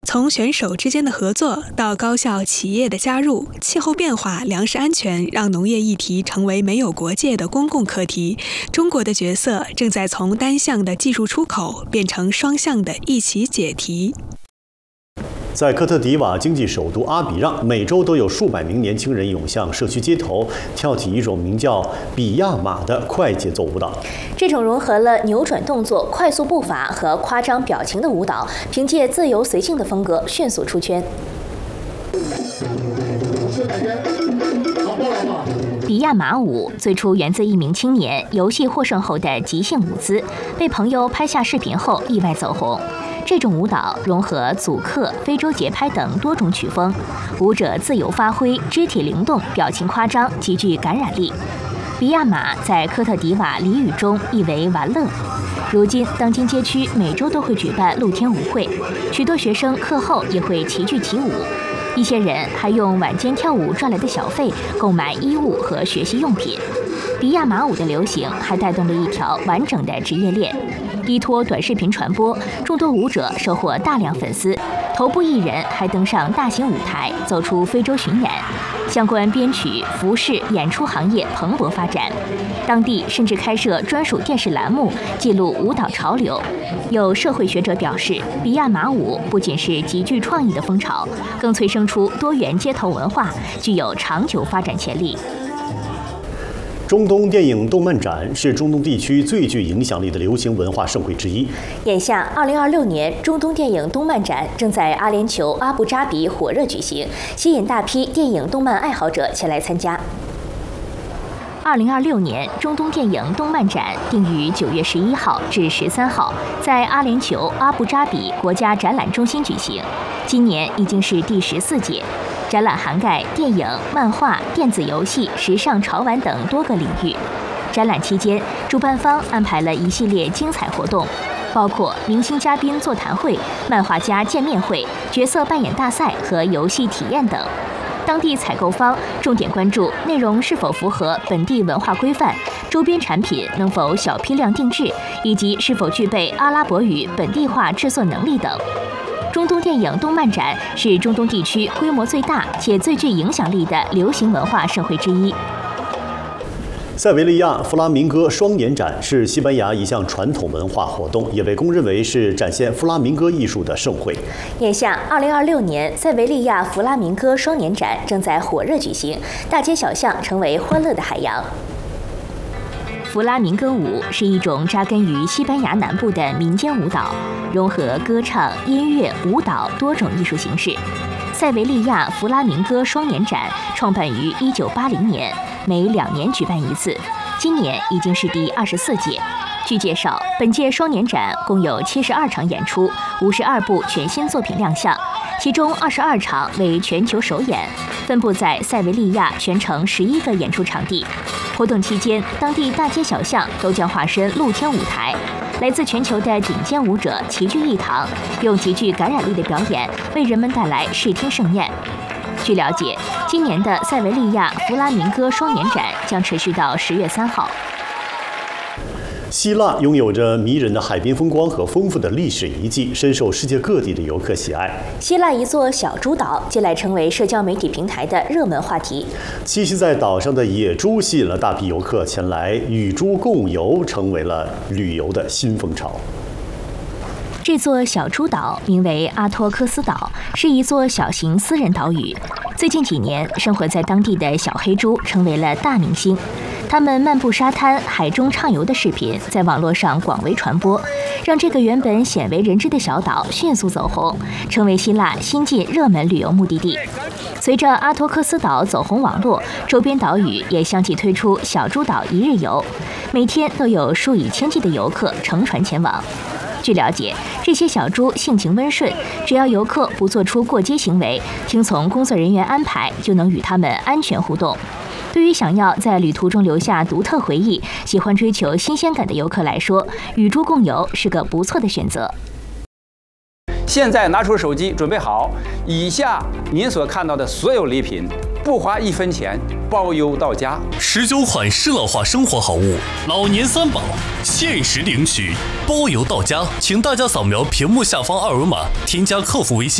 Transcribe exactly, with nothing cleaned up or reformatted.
从选手之间的合作到高校企业的加入，气候变化、粮食安全让农业议题成为没有国界的公共课题。中国的角色正在从单向的技术出口变成双向的一起解题。 在科特迪瓦经济首都阿比让，每周都有数百名年轻人涌向社区街头，跳起一种名叫比亚马的快节奏舞蹈。 这种融合了扭转动作、快速步伐和夸张表情的舞蹈，凭借自由随性的风格迅速出圈。比亚马舞最初源自一名青年游戏获胜后的即兴舞姿，被朋友拍下视频后意外走红。这种舞蹈融合祖克、非洲节拍等多种曲风，舞者自由发挥，肢体灵动，表情夸张，极具感染力。比亚马在科特迪瓦俚语中意为玩乐。如今，当今街区每周都会举办露天舞会，许多学生课后也会齐聚起舞。一些人还用晚间跳舞赚来的小费购买衣物和学习用品。比亚马舞的流行还带动了一条完整的职业链。依托短视频传播，众多舞者收获大量粉丝，头部艺人还登上大型舞台，走出非洲巡演。相关编曲、服饰、演出行业蓬勃发展，当地甚至开设专属电视栏目，记录舞蹈潮流。有社会学者表示，比亚马舞不仅是极具创意的风潮，更催生出多元街头文化，具有长久发展潜力。 中东电影动漫展是中东地区最具影响力的流行文化盛会之一。 眼下，二零二六年中东电影动漫展正在阿联酋阿布扎比火热举行，吸引大批电影动漫爱好者前来参加。二零二六年中东电影动漫展定于九月十一号至十三号，在阿联酋阿布扎比国家展览中心举行。今年已经是第十四届。展览涵盖电影、漫画、电子游戏、时尚潮玩等多个领域。展览期间，主办方安排了一系列精彩活动，包括明星嘉宾座谈会、漫画家见面会、角色扮演大赛和游戏体验等。当地采购方重点关注内容是否符合本地文化规范，周边产品能否小批量定制，以及是否具备阿拉伯语本地化制作能力等。中东电影动漫展是中东地区规模最大且最具影响力的流行文化盛会之一。 塞维利亚弗拉明戈双年展是西班牙一项传统文化活动，也被公认为是展现弗拉明戈艺术的盛会。 眼下，二零二六年塞维利亚弗拉明戈双年展正在火热举行，大街小巷成为欢乐的海洋。弗拉明戈舞是一种扎根于西班牙南部的民间舞蹈，融合歌唱、音乐、舞蹈多种艺术形式。塞维利亚弗拉明戈双年展创办于一九八零年，每两年举办一次，今年已经是第二十四届。据介绍，本届双年展共有七十二场演出，五十二部全新作品亮相，其中二十二场为全球首演，分布在塞维利亚全城十一个演出场地。活动期间，当地大街小巷都将化身露天舞台，来自全球的顶尖舞者齐聚一堂，用极具感染力的表演为人们带来视听盛宴。据了解，今年的塞维利亚弗拉明戈双年展将持续到十月三号。 希腊拥有着迷人的海滨风光和丰富的历史遗迹，深受世界各地的游客喜爱。 希腊一座小猪岛近来成为社交媒体平台的热门话题。 栖息在岛上的野猪吸引了大批游客前来与猪共游，成为了旅游的新风潮。 这座小猪岛名为阿托克斯岛，是一座小型私人岛屿。最近几年，生活在当地的小黑猪成为了大明星。他们漫步沙滩、海中畅游的视频在网络上广为传播，让这个原本鲜为人知的小岛迅速走红，成为希腊新晋热门旅游目的地。随着阿托克斯岛走红网络，周边岛屿也相继推出小猪岛一日游，每天都有数以千计的游客乘船前往。据了解，这些小猪性情温顺，只要游客不做出过激行为，听从工作人员安排，就能与他们安全互动。对于想要在旅途中留下独特回忆、喜欢追求新鲜感的游客来说，与猪共游是个不错的选择。 现在拿出手机，准备好，以下您所看到的所有礼品，不花一分钱，包邮到家。 十九款适乐化生活好物，老年三宝，限时领取，包邮到家。请大家扫描屏幕下方二维码，添加客服微信。